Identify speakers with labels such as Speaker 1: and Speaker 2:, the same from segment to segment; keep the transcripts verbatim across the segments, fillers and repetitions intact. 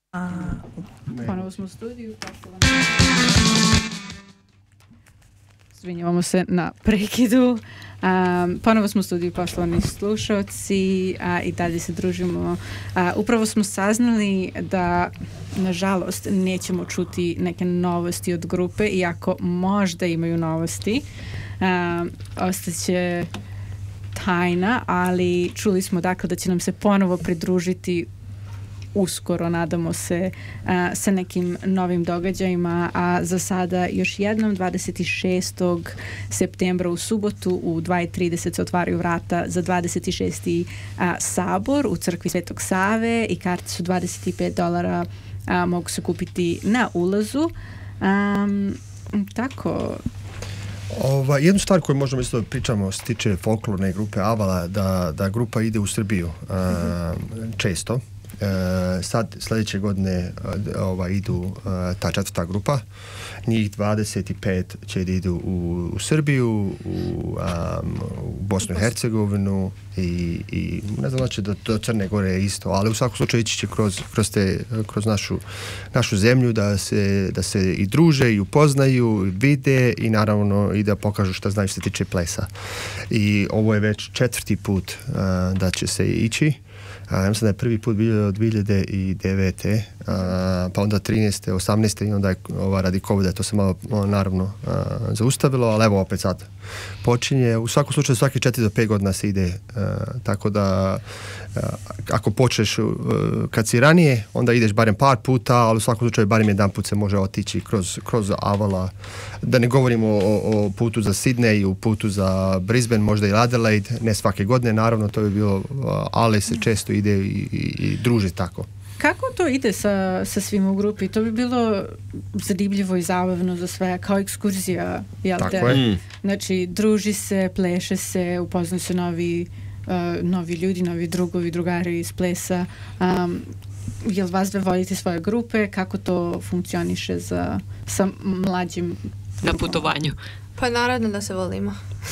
Speaker 1: A,
Speaker 2: ponovo smo u studiju. Izvinjavamo se na prekidu. Um, ponovo smo u studiju, poštovani slušalci, a i dalje se družimo. A, upravo smo saznali da, nažalost, nećemo čuti neke novosti od grupe, iako možda imaju novosti. Um, ostaće tajna, ali čuli smo dakle da će nam se ponovo pridružiti uskoro, nadamo se, a, sa nekim novim događajima, a za sada još jednom dvadeset šestog septembra u subotu u dva i trideset se otvaraju vrata za dvadeset šesti A, sabor u crkvi Svetog Save i karte su dvadeset pet dolara, a, mogu se kupiti na ulazu. Um, tako...
Speaker 3: Ova, jednu stvar koju možemo isto pričamo se tiče folklorne grupe Avala, da, da grupa ide u Srbiju a, često. E, sad sljedeće godine ova, idu a, ta četvrta grupa, njih dvadeset pet će da idu u, u Srbiju, u, um, u Bosnu i Hercegovinu i, i ne znam znači da do Crne Gore isto, ali u svakom slučaju ići će kroz, kroz, te, kroz našu, našu zemlju da se, da se i druže i upoznaju, vide i naravno i da pokažu šta znaju što se tiče plesa. I ovo je već četvrti put a, da će se ići. Ja mislim da je prvi put bilo od dvije hiljade devete. A, pa onda trinaeste, osamnaeste i onda je ova, radi covida to se malo naravno a, zaustavilo, ali evo opet sad počinje. U svakom slučaju svaki četiri do pet godina se ide, a, tako da a, ako počneš a, kad si ranije, onda ideš barem par puta, ali u svakom slučaju barem jedan put se može otići kroz, kroz Avala. Da ne govorimo o, o putu za Sydney, u putu za Brisbane, možda i Adelaide, ne svake godine, naravno to bi bilo, ali se često ide i, i, i druži tako.
Speaker 2: Kako to ide sa, sa svim u grupi? To bi bilo zanimljivo i zabavno za sve, kao ekskurzija, jel te?
Speaker 3: Tako je.
Speaker 2: Znači, druži se, pleše se, upoznaju se novi, uh, novi ljudi, novi drugovi, drugari iz plesa. Um, jel vas dve volite svoje grupe? Kako to funkcioniše za, sa mlađim
Speaker 4: na putovanju?
Speaker 1: Pa naravno da se volimo.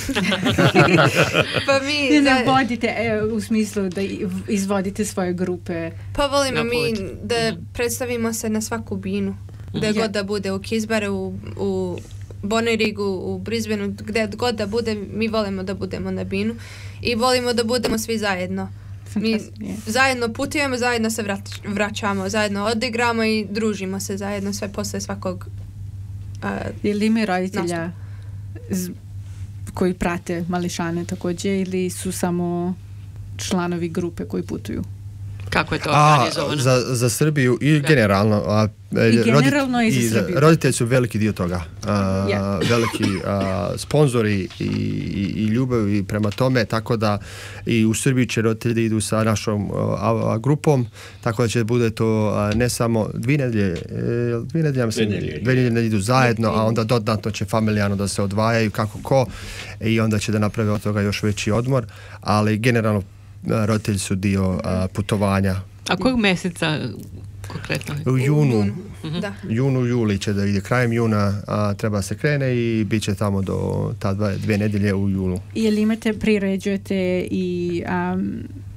Speaker 1: Pa mi
Speaker 2: ne
Speaker 1: da,
Speaker 2: vodite, e, u smislu da izvodite svoje grupe.
Speaker 1: Pa volimo mi da mm. predstavimo se na svaku binu. Gde mm. god da bude, u Kisbare, u, u Bonerigu, u Brisbaneu, gde god da bude, mi volimo da budemo na binu. I volimo da budemo svi zajedno. Mi zajedno putujemo, zajedno se vrać, vraćamo, zajedno odigramo i družimo se zajedno sve posle svakog uh,
Speaker 2: je li ima roditelja z, koji prate mališane također ili su samo članovi grupe koji putuju?
Speaker 4: Kako je to organizovano?
Speaker 3: A, za, za Srbiju i
Speaker 4: da.
Speaker 3: generalno. A,
Speaker 2: I generalno rodit, i za Srbiju.
Speaker 3: Roditelji su veliki dio toga. A, yeah. Veliki a, sponzori i, i, i ljubav i prema tome, tako da i u Srbiji će roditelji da idu sa našom a, a, grupom, tako da će bude to a, ne samo dvije nedelje, dvije nedelje, mislim, dvije nedelje idu zajedno, a onda dodatno će familijarno da se odvajaju kako ko i onda će da naprave od toga još veći odmor, ali generalno roditelji su dio a, putovanja.
Speaker 4: A kojeg mjeseca konkretno?
Speaker 3: U junu.
Speaker 1: Mm-hmm. Da.
Speaker 3: Junu, juli će da ide, krajem juna a, treba se krene i bit će tamo do ta dva, dvije nedelje u julu.
Speaker 2: Je li imate, priređujete i um,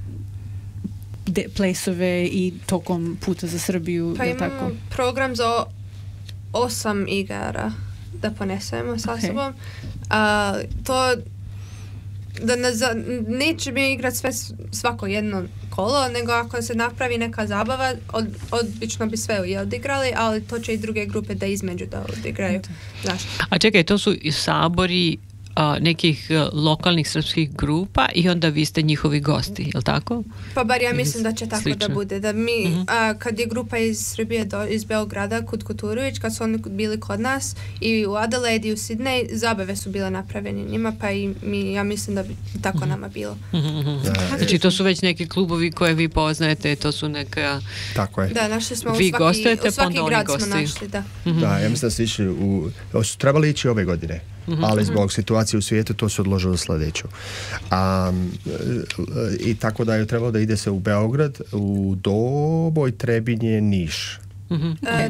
Speaker 2: de, plesove i tokom puta za Srbiju?
Speaker 1: Pa imamo
Speaker 2: tako?
Speaker 1: program za osam igara da ponesemo sa okay. sobom. A, to da ne, za, neće mi igrati sve svako jedno kolo, nego ako se napravi neka zabava, od, odlično bi sve i odigrali, ali to će i druge grupe da između da odigraju. Znaš.
Speaker 4: A čekaj, to su i sabori a, nekih a, lokalnih srpskih grupa i onda vi ste njihovi gosti, je li tako?
Speaker 1: Pa bar ja mislim da će tako slično da bude. Da mi, uh-huh. a, kad je grupa iz Srbije, do, iz Beograda, Kut Kuturović, kad su oni bili kod nas i u Adelaide i u Sydney, zabave su bile napravljene njima, pa i mi, ja mislim da bi tako uh-huh. nama bilo.
Speaker 4: Uh-huh. Da, znači to su već neki klubovi koje vi poznajete, to su neka...
Speaker 3: Tako je.
Speaker 1: Da, našli smo
Speaker 4: vi
Speaker 1: u svaki,
Speaker 4: gostujete,
Speaker 1: u svaki
Speaker 4: pa
Speaker 1: grad
Speaker 4: gosti.
Speaker 1: smo našli, da.
Speaker 3: Uh-huh. Da, ja mislim da su išli u... su trebali ići ove godine. Mm-hmm. Ali zbog situacije u svijetu to se odložilo sljedeću. Um, I tako da je trebalo da ide se u Beograd, u Doboj, Trebinje, Niš.
Speaker 4: Mm-hmm.
Speaker 1: E,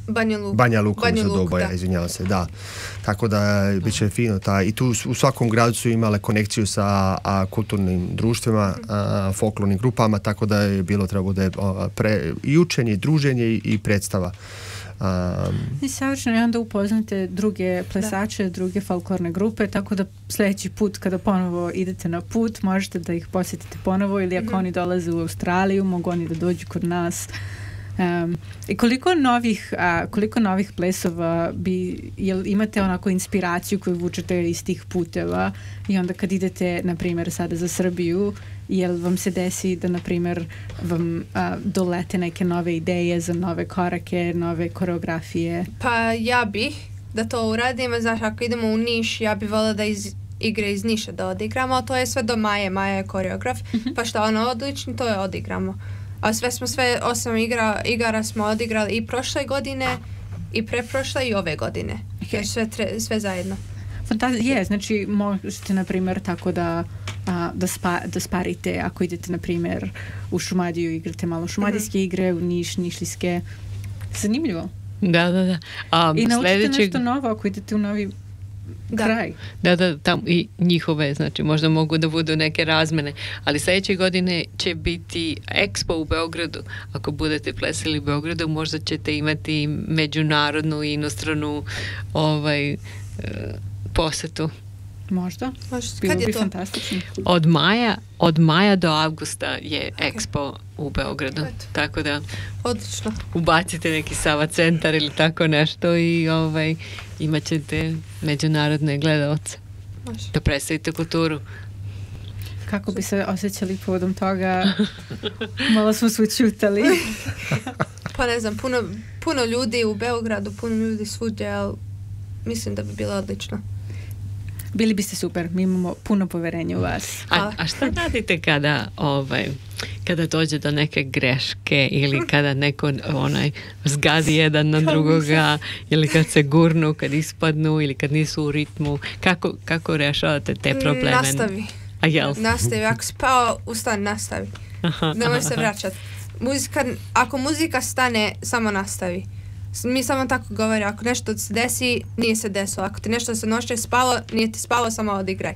Speaker 1: Banja Luka.
Speaker 3: Banja Luka,
Speaker 1: Banja
Speaker 3: za
Speaker 1: Luka,
Speaker 3: Doboja,
Speaker 1: da.
Speaker 3: izvinjavam se, da. Tako da bit će fino. Ta, I tu u svakom gradu su imale konekciju sa a, kulturnim društvima, a, folklornim grupama, tako da je bilo treba bude a, pre, i učenje, i druženje i, i predstava. Um,
Speaker 2: I savršeno, i onda upoznate druge plesače, da. druge folklorne grupe, tako da sljedeći put kada ponovo idete na put, možete da ih posjetite ponovo ili ako mm-hmm. oni dolaze u Australiju, mogu oni da dođu kod nas. Um, I koliko novih, a, koliko novih plesova bi, jel imate onako inspiraciju koju vučete iz tih puteva i onda kad idete, na primjer, sada za Srbiju, jel vam se desi da, na primjer, vam a, dolete neke nove ideje za nove korake, nove koreografije?
Speaker 1: Pa ja bih da to uradim, znaš, ako idemo u Niš, ja bih volila da iz igre iz Niša da odigramo, ali to je sve do Maje, Maja je koreograf, pa što ono odlično, to je odigramo. A sve smo, sve osam igra, igara smo odigrali i prošle godine, i preprošle i ove godine. Okay. Sve, tre, sve zajedno.
Speaker 2: Fantastično, je, znači možete, na primjer, tako da, a, da, spa, da sparite, ako idete, na primjer, u Šumadiju, igrate malo šumadijske mm-hmm. igre, u Niš, nišlijske. Zanimljivo.
Speaker 4: Da, da, da. Um,
Speaker 2: I naučite
Speaker 4: sljedećeg...
Speaker 2: nešto novo ako idete u novi
Speaker 1: da.
Speaker 2: kraj.
Speaker 4: Da, da, tam i njihove, znači možda mogu da budu neke razmene, ali sljedeće godine će biti Expo u Beogradu. Ako budete plesali u Beogradu, možda ćete imati međunarodnu i inostranu ovaj, uh, posetu.
Speaker 2: Možda.
Speaker 1: Možda.
Speaker 2: Bilo
Speaker 1: Kad je
Speaker 2: bi
Speaker 1: to?
Speaker 2: fantastično.
Speaker 4: Od maja, od maja do avgusta je okay. Expo u Beogradu.
Speaker 1: Eto.
Speaker 4: Tako da
Speaker 1: odlično.
Speaker 4: Ubacite neki Sava centar ili tako nešto i ovaj, imat ćete međunarodne gledalce.
Speaker 1: Može.
Speaker 4: Da predstavite kulturu.
Speaker 2: Kako bi se osjećali povodom toga? Malo smo se učutali.
Speaker 1: Pa ne znam, puno, puno ljudi u Beogradu, puno ljudi svugdje, ali mislim da bi bilo odlično.
Speaker 2: Bili biste super, mi imamo puno poverenja u vas.
Speaker 4: A, a šta radite kada ovaj, kada dođe do neke greške ili kada neko onaj zgazi jedan na drugoga ili kad se gurnu, kad ispadnu ili kad nisu u ritmu? Kako, kako rješavate te probleme?
Speaker 1: Nastavi.
Speaker 4: A jel?
Speaker 1: Nastavi. Ako si pao, ustani, nastavi. Nemoj se vraćati. Muzika, ako muzika stane, samo nastavi. Mi samo tako govori, ako nešto se desi, nije se desilo. Ako ti nešto se noće spalo, nije ti spalo, samo odigraj.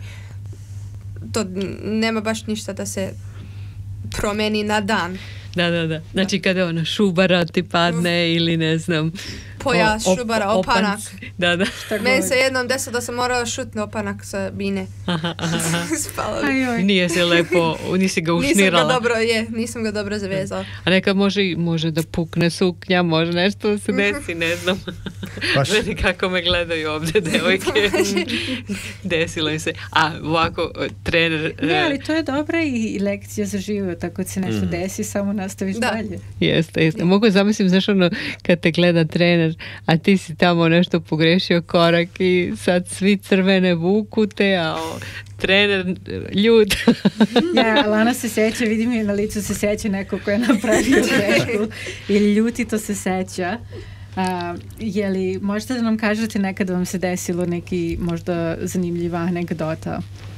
Speaker 1: To nema baš ništa da se promeni na dan.
Speaker 4: Da, da, da. Znači kada ono šubara ti padne mm. ili ne znam...
Speaker 1: Pojas, op, šubara, opanak.
Speaker 4: Da, da.
Speaker 1: Meni se jednom desilo da sam morala šutni opanak sa bine.
Speaker 4: Aha, aha.
Speaker 1: Spalo
Speaker 2: bi.
Speaker 4: Nije se lepo, nisi ga ušnirala.
Speaker 1: Nisam ga dobro, je, nisam ga dobro zavezala.
Speaker 4: A neka može, može da pukne suknja, može nešto da se desi, ne znam.
Speaker 3: Baš.
Speaker 4: Vidi kako me gledaju ovdje devojke. Desilo im se. A ovako, trener...
Speaker 2: Ne, ali to je dobra i lekcija za život. Ako se nešto mm. desi, samo nastaviš
Speaker 1: da.
Speaker 2: dalje.
Speaker 4: Jeste, jeste. Mogu zamislim, znaš ono, kad te gleda trener, a ti si tamo nešto pogrešio korak i sad svi crvene vuku te, a o, trener ljud.
Speaker 2: Ja, Lana se seća, vidim je na licu se seća neko ko je napravio grešku ili ljuti to se seća. A, je li, možete da nam kažete nekada vam se desilo neki možda zanimljiva anegdota?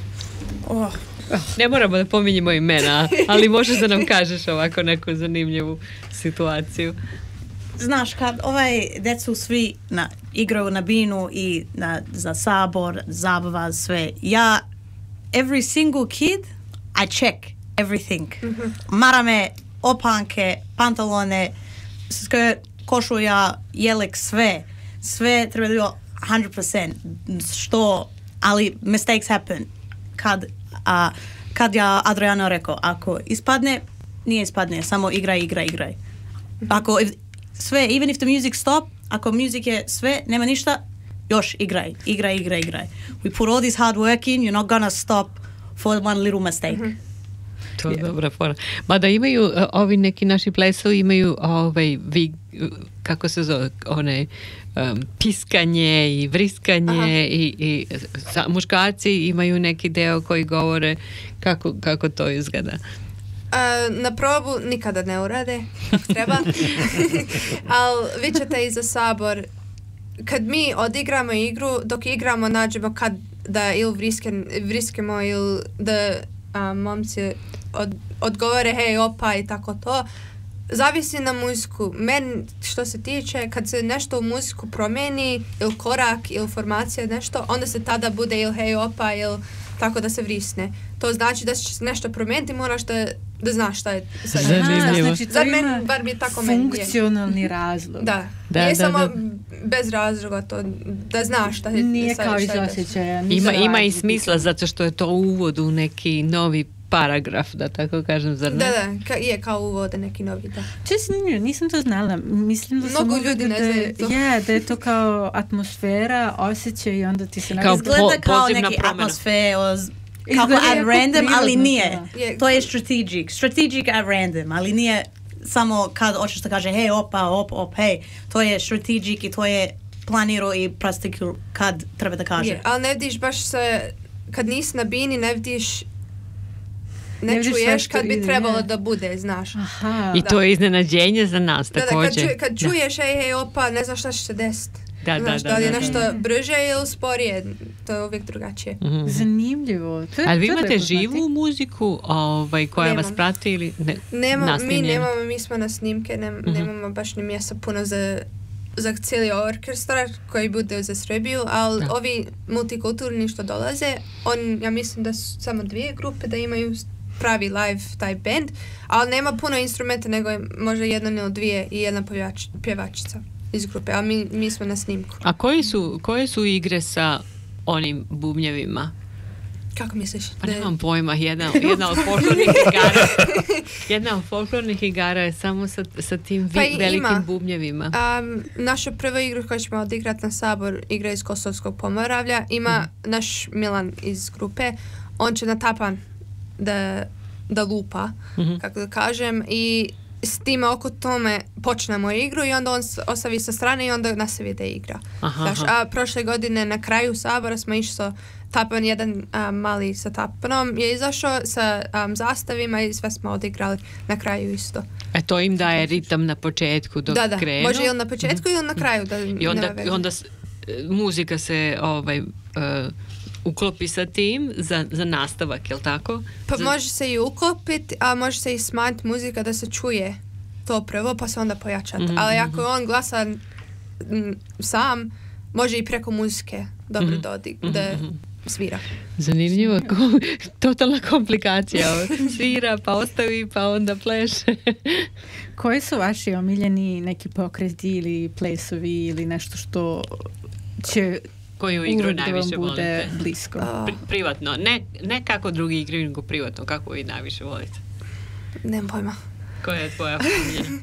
Speaker 1: Oh.
Speaker 4: Ne moramo da pominjemo imena, ali možeš da nam kažeš ovako neku zanimljivu situaciju.
Speaker 5: Znaš, kad ovaj decu svi na, igraju na binu i na, za sabor, zabava, sve, ja, every single kid, I check everything. Mm-hmm. Marame, opanke, pantalone, skirt, košulja, jelek, sve. Sve treba da bilo one hundred percent. Što, ali mistakes happen. Kad, a, kad ja Adriano rekao, ako ispadne, nije ispadne, samo igraj, igraj, igraj. Ako sve, even if the music stop, ako music je sve, nema ništa, još igraj, igraj, igraj, igraj. We put all this hard work in, you're not gonna stop for one little mistake. Mm-hmm.
Speaker 4: To je yeah. dobra fora. Mada imaju, uh, ovi neki naši plesovi imaju ovaj, vi, uh, kako se zove, one, um, piskanje i vriskanje. Aha. i, i sa, muškarci imaju neki deo koji govore kako, kako to izgleda.
Speaker 1: Uh, na probu nikada ne urade kako treba. Ali vi ćete i za sabor, kad mi odigramo igru, dok igramo nađemo kad da ili vriske, vriskemo ili da a, momci od, odgovore hej opa i tako to, zavisi na muziku. Men, što se tiče, kad se nešto u muziku promijeni, ili korak, ili formacija, nešto, onda se tada bude ili hej opa, ili tako da se vrisne. To znači da će se nešto promijeniti, moraš da, da znaš šta je. Šta je.
Speaker 4: Zanimljivo.
Speaker 2: Znači, to
Speaker 1: Zar
Speaker 2: ima
Speaker 1: men, bar mi je tako meni je.
Speaker 2: funkcionalni razlog.
Speaker 1: Da,
Speaker 4: Da,
Speaker 1: nije
Speaker 4: da,
Speaker 1: samo
Speaker 4: da.
Speaker 1: bez razloga to, da znaš šta je.
Speaker 2: Nije
Speaker 1: šta-
Speaker 2: kao iz
Speaker 1: šta je.
Speaker 2: osjećaja.
Speaker 4: Ima,
Speaker 2: ništa
Speaker 4: ima i
Speaker 2: radi.
Speaker 4: smisla zato što je to uvod u neki novi paragraf, da tako kažem, zar ne?
Speaker 1: Da, da, ka, je kao uvode neki novi, da.
Speaker 2: To je zanimljivo, nisam to znala. Mislim da sam
Speaker 1: Mnogo
Speaker 2: uvijek
Speaker 1: ljudi ne
Speaker 2: da je-
Speaker 1: znaju to.
Speaker 2: Je, da je to kao atmosfera, osjećaj i onda ti se
Speaker 4: Kao
Speaker 2: nekako-
Speaker 5: Izgleda
Speaker 4: po-
Speaker 5: kao
Speaker 4: pozivna
Speaker 5: neki
Speaker 4: promjena.
Speaker 5: atmosfer, oz- kako
Speaker 2: Izgleda
Speaker 5: at
Speaker 2: jako
Speaker 5: random, ali
Speaker 2: prirodno,
Speaker 5: nije.
Speaker 2: da.
Speaker 1: Je-
Speaker 5: To je strategic. Strategic at random, ali nije samo kad hoćeš da kaže hej, opa, op, op, hej. To je strategic i to je planiro i prastiku kad treba da kaže.
Speaker 1: Je, ali ne vidiš baš se, kad nisi na bini, ne vidiš, ne,
Speaker 2: Ne vidiš sve
Speaker 1: čuješ
Speaker 2: što
Speaker 1: kad bi
Speaker 2: ide,
Speaker 1: trebalo
Speaker 2: je.
Speaker 1: da bude, znaš.
Speaker 2: Aha.
Speaker 4: I to je iznenađenje za nas
Speaker 1: Da, da, kad,
Speaker 4: također.
Speaker 1: čuje, kad čuješ hej, hej, opa, ne znaš šta će se desiti.
Speaker 4: Da, da,
Speaker 1: Znaš,
Speaker 4: da,
Speaker 1: da li je
Speaker 4: da,
Speaker 1: nešto
Speaker 2: da.
Speaker 1: brže ili sporije, to je uvijek drugačije.
Speaker 4: Mhm.
Speaker 2: Zanimljivo. To je,
Speaker 4: Ali vi
Speaker 2: to je
Speaker 4: imate
Speaker 2: lepo
Speaker 4: živu
Speaker 2: znati.
Speaker 4: muziku ovaj, koja
Speaker 1: Nemam.
Speaker 4: vas prati ili ne,
Speaker 1: Nema, mi
Speaker 4: nasnimljenu?
Speaker 1: nemamo, mi smo na snimke, nem,
Speaker 4: Mhm.
Speaker 1: nemamo baš ni mjesta puno za, za cijeli orkestar koji bude za Srbiju, ali
Speaker 4: Da.
Speaker 1: ovi multikulturni što dolaze, on, ja mislim da su samo dvije grupe da imaju pravi live taj band, ali nema puno instrumenta, nego je možda jedna ili dvije i jedna pjevač, pjevačica iz grupe, a mi, mi smo na snimku.
Speaker 4: A koji su, koje su igre sa onim bubnjevima?
Speaker 1: Kako misliš?
Speaker 4: Pa
Speaker 1: Da-
Speaker 4: nemam pojma, jedna, jedna od folklornih igara. Jedna od folklornih igara je samo sa, sa tim vi,
Speaker 1: Pa i
Speaker 4: velikim
Speaker 1: ima.
Speaker 4: bubnjevima.
Speaker 1: Um, našu prvu igru koju ćemo odigrati na Sabor, igra iz Kosovskog Pomoravlja, ima naš Milan iz grupe, on će na tapan da, da lupa,
Speaker 4: Mhm.
Speaker 1: kako da kažem, i s time oko tome počnemo igru i onda on s- ostavi sa strane i onda nastavi da igra.
Speaker 4: Aha,
Speaker 1: Znaš,
Speaker 4: aha.
Speaker 1: a prošle godine na kraju Sabora smo išli sa tapan, jedan a, mali sa tapanom je izašao sa um, zastavima i sve smo odigrali na kraju isto.
Speaker 4: E to im daje ritam na početku dok
Speaker 1: da, da,
Speaker 4: krenu.
Speaker 1: može ili na početku ili na kraju. Da,
Speaker 4: I onda,
Speaker 1: nema veze.
Speaker 4: i onda s- e, muzika se ovaj, e, uklopi sa tim za, za nastavak, jel tako?
Speaker 1: Pa
Speaker 4: za,
Speaker 1: može se i uklopiti, a može se i smanjiti muzika da se čuje to prvo, pa se onda pojačati.
Speaker 4: Mhm,
Speaker 1: Ali ako je on glasa m, sam, može i preko muzike dobro
Speaker 4: Mhm,
Speaker 1: da, odi- da svira.
Speaker 4: Zanimljivo, ko- totalna komplikacija. Svira, pa ostavi, pa onda pleše.
Speaker 2: Koji su vaši omiljeni neki pokreti ili plesovi ili nešto što će
Speaker 4: Koju igru
Speaker 2: uvijek da vam
Speaker 4: najviše
Speaker 2: bude
Speaker 4: volite?
Speaker 2: blisko?
Speaker 1: A,
Speaker 4: Pri, privatno, ne, ne kako drugi igraju, nego privatno, kako vi najviše volite?
Speaker 1: nemam pojma.
Speaker 4: Koja je tvoja omiljena?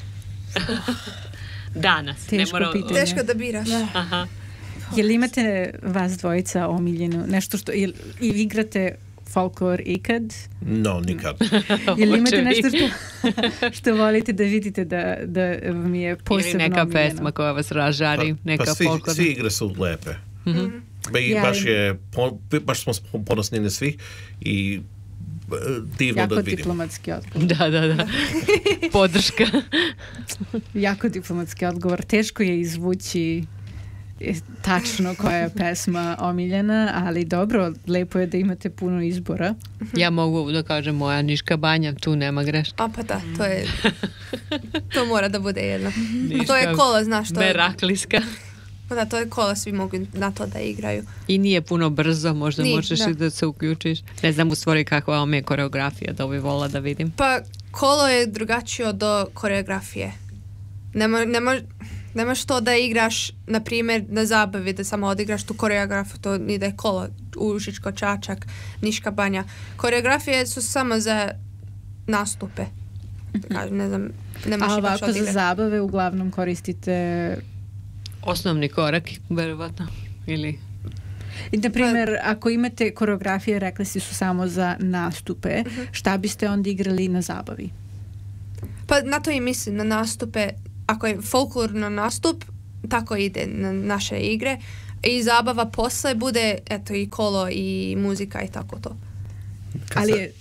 Speaker 4: Danas.
Speaker 2: Teško
Speaker 4: ne mora...
Speaker 2: pitanje.
Speaker 1: Teško da biraš.
Speaker 4: Aha.
Speaker 2: Jel imate vas dvojica omiljenu? Nešto što, ili igrate folklor ikad?
Speaker 6: No, nikad.
Speaker 2: Ili imate
Speaker 4: Hoće
Speaker 2: nešto
Speaker 4: vi.
Speaker 2: što, što volite da vidite da, da vam je posebno
Speaker 4: Ili neka
Speaker 2: omiljeno?
Speaker 4: pesma koja vas ražari, neka
Speaker 6: pa svi,
Speaker 4: folklorna.
Speaker 6: svi igre su lepe.
Speaker 4: Mhm.
Speaker 6: Ba i
Speaker 2: Ja,
Speaker 6: baš,
Speaker 2: ali-
Speaker 6: je, po- baš smo ponosni na svih i e, divno
Speaker 2: Jako
Speaker 6: da vidimo.
Speaker 2: diplomatski odgovor.
Speaker 4: Da, da, da. Podrška.
Speaker 2: Jako diplomatski odgovor. Teško je izvući e, tačno koja je pesma omiljena, ali dobro, lepo je da imate puno izbora.
Speaker 4: Ja mogu da kažem moja Niška banja, tu nema greške.
Speaker 1: A pa da, to je... To mora da bude jedno.
Speaker 4: Niška
Speaker 1: To je kola, znaš, to je...
Speaker 4: Merakliska.
Speaker 1: Pa da, to je kola, svi mogu na to da igraju.
Speaker 4: I nije puno brzo, možda
Speaker 1: Nije,
Speaker 4: možeš
Speaker 1: da.
Speaker 4: i da se uključiš. Ne znam u stvari kakva vam je koreografija, da bi volila da vidim.
Speaker 1: Pa kolo je drugačije od koreografije. Nema, nema, nemaš to da igraš, na primjer, na zabavi, da samo odigraš tu koreografiju, to ni da je kolo, Užičko, Čačak, Niška banja. Koreografije su samo za nastupe. Kažem, ne znam, nemaš
Speaker 2: A
Speaker 1: ih baš
Speaker 2: ovako za
Speaker 1: odigrati.
Speaker 2: zabave uglavnom koristite...
Speaker 4: Osnovni korak, verovatno. Ili...
Speaker 2: I, na primjer, ako imate koreografije, rekli si su samo za nastupe, šta biste onda igrali na zabavi?
Speaker 1: Pa na to i mislim, na nastupe. Ako je folklorno nastup, tako ide na naše igre. I zabava posle bude, eto, i kolo i muzika i tako to.
Speaker 3: Kad
Speaker 2: Ali
Speaker 3: se-
Speaker 2: je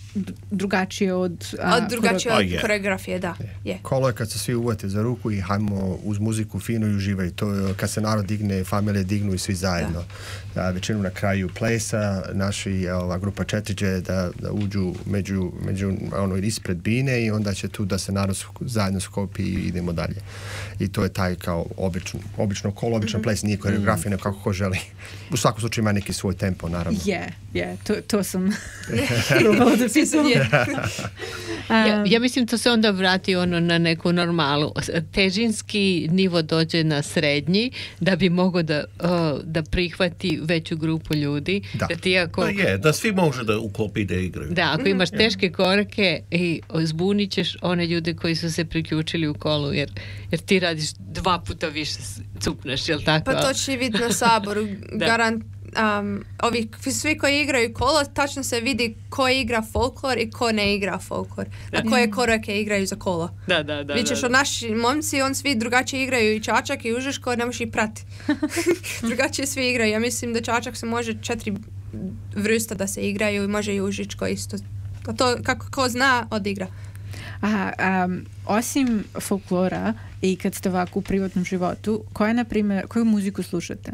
Speaker 2: drugačije od... A,
Speaker 1: od drugačije
Speaker 6: kore-
Speaker 1: od
Speaker 6: A, je.
Speaker 1: koreografije, da. Je.
Speaker 3: Kolo je kad se svi uvate za ruku i hajmo uz muziku fino i uživaju. To je kad se narod digne, familije dignu i svi zajedno. Da. Većinom na kraju plesa naši, ova grupa četriđe da, da uđu među, među ono, ispred bine i onda će tu da se narod zajedno skopi i idemo dalje. I to je taj kao obično, obično kolo, obično ples, nije koreografija, nego kako ko želi. U svakom slučaju ima neki svoj tempo, naravno.
Speaker 2: Je, je, to, to sam probala da pitam.
Speaker 4: Ja, ja mislim to se onda vrati ono na neku normalu. Težinski nivo dođe na srednji da bi mogao da, uh, da prihvati veću grupu ljudi.
Speaker 3: Da.
Speaker 4: Da ti ako,
Speaker 6: Da je, da svi može da uklopi da igraju.
Speaker 4: da, ako imaš teške korake i zbunit ćeš one ljude koji su se priključili u kolu, jer, jer ti radiš dva puta više s- cupneš, jel tako?
Speaker 1: Pa to će vidjeti na saboru.
Speaker 4: Da.
Speaker 1: Garant, um, ovi, svi koji igraju kolo, tačno se vidi ko igra folklor i ko ne igra folklor. Na koje korake igraju za kolo.
Speaker 4: Da, da, da.
Speaker 1: Vi ćeš
Speaker 4: da,
Speaker 1: od naši momci, on svi drugačije igraju i čačak i užeško, ne možeš ih prati. Drugačije svi igraju. Ja mislim da čačak se može četiri vrsta da se igraju i može i užičko isto. A to kako ko zna, odigra.
Speaker 2: A, um, osim folklora i kad ste ovako u privatnom životu, koja, na primjer, koju muziku slušate?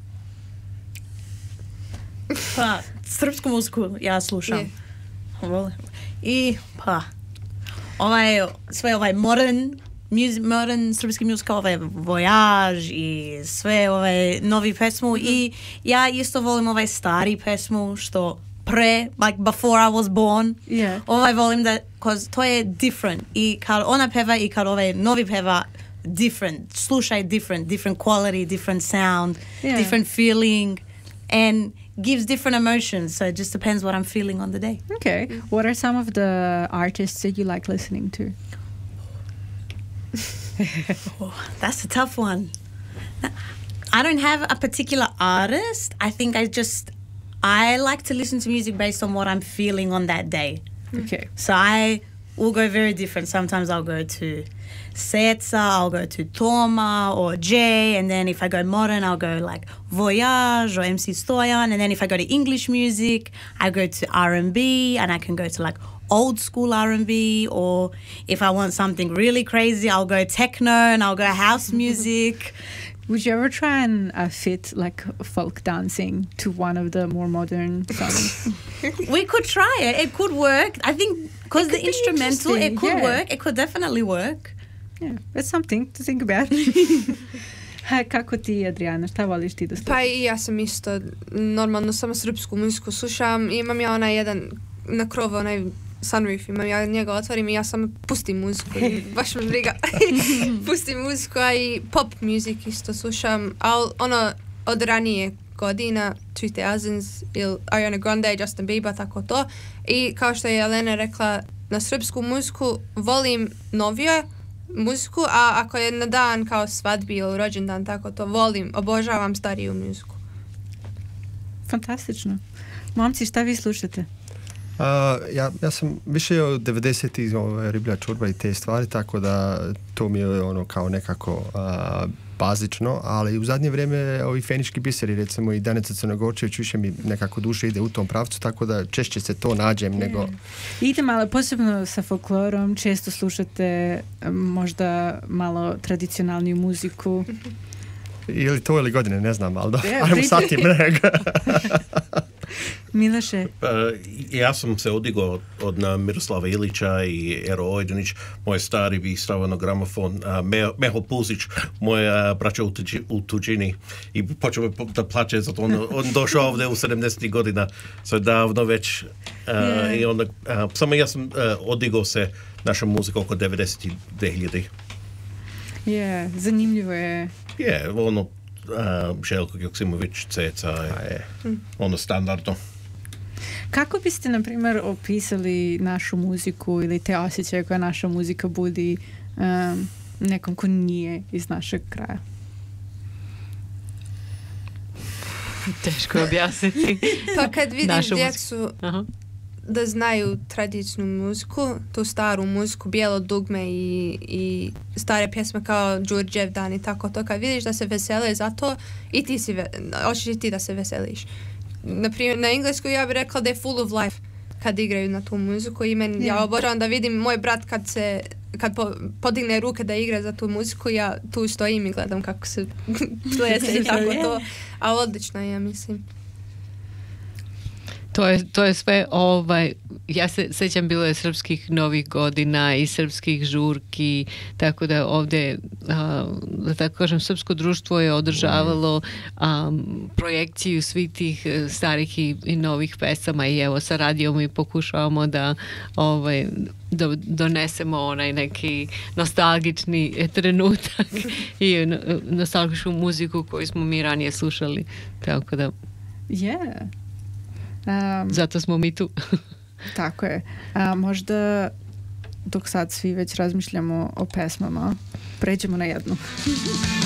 Speaker 5: Pa, srpsku muziku ja slušam.
Speaker 1: Je.
Speaker 5: Volim. I pa, ovaj, sve ovaj modern, music, modern srpski muzika, ovaj Voyage i sve ovaj novi pesmu i ja isto volim ovaj stari pesmu što pre, like before I was born.
Speaker 2: Yeah.
Speaker 5: Ovaj volim da, cause to je different i kad ona peva i kad ovaj novi peva different, slušaj different, different quality, different sound,
Speaker 2: Yeah.
Speaker 5: different feeling and gives different emotions, so it just depends what I'm feeling on the day.
Speaker 2: Okay. What are some of the artists that you like listening to?
Speaker 5: Oh, that's a tough one. I don't have a particular artist. I think I just I like to listen to music based on what I'm feeling on that day.
Speaker 2: Okay.
Speaker 5: So I will go very different. Sometimes I'll go to Setsa, I'll go to Toma or Jay, and then if I go modern, I'll go like Voyage or M C Stoyan, and then if I go to English music, I go to R and B, and I can go to like old school R and B, or if I want something really crazy, I'll go techno and I'll go house music.
Speaker 2: Would you ever try and uh, fit like folk dancing to one of the more modern songs?
Speaker 5: We could try it. It could work. I think because the
Speaker 2: could be
Speaker 5: instrumental, it
Speaker 2: interesting,
Speaker 5: could
Speaker 2: yeah.
Speaker 5: work. It could definitely work.
Speaker 2: Yeah, that's something to think about. Ha, kako ti, Adriana, šta voliš ti da slušaš?
Speaker 1: Pa i ja sam isto, normalno samo srpsku muziku slušam. Imam ja onaj jedan na krovu, onaj sunroof, imam ja njega otvorim i ja samo pustim muziku i baš me briga. Pustim muziku, a i pop music isto slušam, ali ono od ranije godina, two thousands, ili Ariana Grande, Justin Bieber, tako to. I kao što je Jelena rekla, na srpsku muziku volim novije muziku, a ako je na dan kao svadbi ili rođendan, tako to volim, obožavam stariju muziku.
Speaker 2: Fantastično. Momci, šta vi slušate?
Speaker 3: Uh, ja, ja sam više od devedesetih ovaj, riblja čurba i te stvari, tako da to mi je ono kao nekako uh, bazično, ali u zadnje vrijeme ovi fenički biseri, recimo i Danica Crnogorčević, više mi nekako duše ide u tom pravcu, tako da češće se to nađem nego...
Speaker 2: Idite malo, posebno sa folklorom, često slušate um, možda malo tradicionalniju muziku.
Speaker 3: Ili to ili godine, ne znam, ali da,
Speaker 2: Je,
Speaker 3: ajmo
Speaker 2: priđi.
Speaker 3: satim nego.
Speaker 2: Miloše,
Speaker 6: Pa, ja sam se odigao od, od na Miroslava Ilića i Ero Ojdanić, moj stari bi stavio na gramofon, a, Me, Meho Puzić, moja braća u, tuđi, u tuđini i počeo da plaće zato on, on došao ovdje u sedamdesetih godina, so davno već a,
Speaker 2: Yeah.
Speaker 6: i onda, a, samo ja sam a, odigao se naša muzika oko devedeset dve hiljade.
Speaker 2: je, zanimljivo je.
Speaker 6: Je, ono, uh, Željko Joksimović, Ceca, je, ono standardno.
Speaker 2: Kako biste, na primjer, opisali našu muziku ili te osjećaje koje naša muzika budi um, nekom ko nije iz našeg kraja?
Speaker 4: Teško je objasniti.
Speaker 1: Pa kad vidim
Speaker 4: Našu
Speaker 1: djecu
Speaker 4: Aha.
Speaker 1: da znaju tradičnu muziku, tu staru muziku, bijelo dugme i, i stare pjesme kao Đurđev dan i tako to, kad vidiš da se vesele za to i ti si, ve- hoćeš i ti da se veseliš. Naprimjer, na englesku ja bih rekla da je full of life. kad igraju na tu muziku i meni, ja obožavam da vidim moj brat kad se kad po, podigne ruke da igra za tu muziku, ja tu stojim i gledam kako se plese i tako to, a odlično je, ja mislim.
Speaker 4: To je, to je sve, ovaj, ja se sjećam, bilo je srpskih novih godina i srpskih žurki, tako da ovdje, a, da tako kažem, srpsko društvo je održavalo a, projekciju svih tih starih i, i novih pesama i evo sa radijom i pokušavamo da ovaj, da donesemo onaj neki nostalgični trenutak i nostalgičnu muziku koju smo mi ranije slušali, tako da
Speaker 2: Yeah. Um,
Speaker 4: zato smo mi tu.
Speaker 2: Tako je. A, možda dok sad svi već razmišljamo o pesmama, pređemo na jednu.